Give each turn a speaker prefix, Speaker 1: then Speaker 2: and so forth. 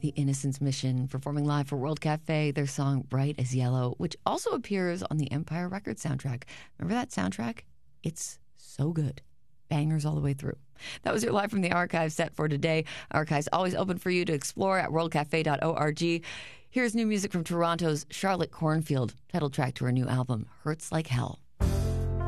Speaker 1: The Innocence Mission, performing live for World Cafe, their song Bright as Yellow, which also appears on the Empire Records soundtrack. Remember that soundtrack? It's so good. Bangers all the way through. That was your Live from the Archive set for today. Archive's always open for you to explore at worldcafe.org. Here's new music from Toronto's Charlotte Cornfield, title track to her new album, Hurts Like Hell.